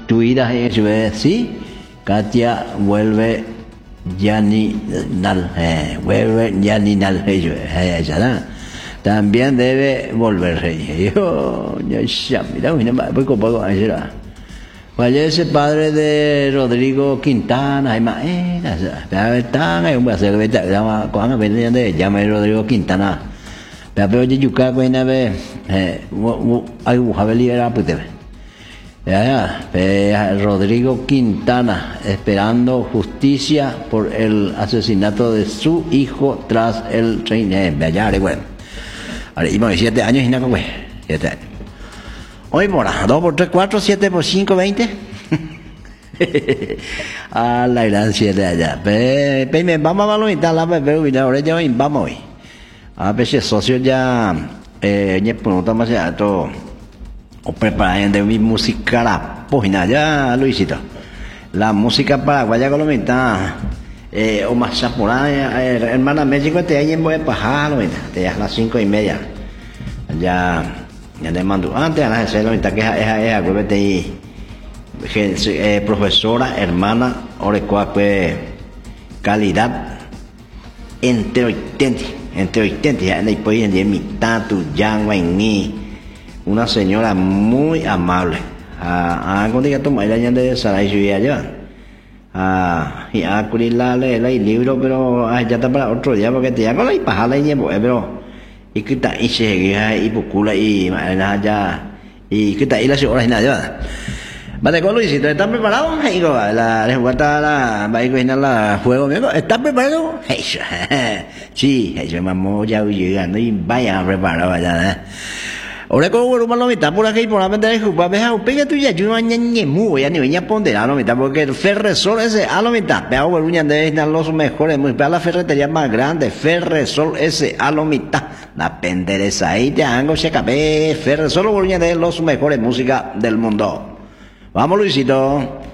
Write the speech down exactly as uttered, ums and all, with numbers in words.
tu ida es sí, Katia vuelve ya ni nal, eh, vuelve ya ni nal, eh, también debe volver. Yo, ya, mira, mira, voy con poco, ahí será. Fallece padre de Rodrigo Quintana, eh, tan hay un paseo que se llama, cuando viene de llama Rodrigo Quintana. Pero yo yuca cuena ve, eh, hay un jabeli era pute. Ya, ya, Rodrigo Quintana esperando justicia por el asesinato de su hijo tras el tren, eh, allá, bueno. Ahora, y bueno, siete años y nada, güey, siete años. Hoy mora, dos por tres, cuatro, siete por cinco, veinte. A la gran siete allá. Pe, pe, me vamos a lo la pero ahora ya vamos hoy. A veces socio ya, eh, ya pregunta más ya todo. O preparan de mi música la página ya, Luisito. La música paraguaya colombiana, eh, o más por eh, hermana México te hay en voy a bajar, te a las cinco y media. Ya. Ya le mando antes a la gente que es es acuérdate y eh, profesora hermana orecua pues calidad entre oitenta entre oitenta ya le pueden de mitad tu yang ni una señora muy amable a a con diga toma ella de sarai su ya ah y a curirle el libro pero ah, ya está para otro día porque te ya con la paja y pero y que ta y se y pukula y ya y que ta y la hora y nada vale con Luisito ¿están preparados? Y la respuesta la va a ir la juego amigo ¿están preparados? Sí eso vamos ya llegando y vaya preparado allá ahora como bueno malo mitad por aquí por la mente de Juba veja pega tu ya yo no ñe mu ya ni venía ponderar lo mitad porque el Ferresol ese a lo mitad pero bueno de los mejores muy para la ferretería más grande Ferresol ese a lo mitad la pendereza ahí te hago se acabé Ferresol bueno de los mejores música del mundo vamos Luisito.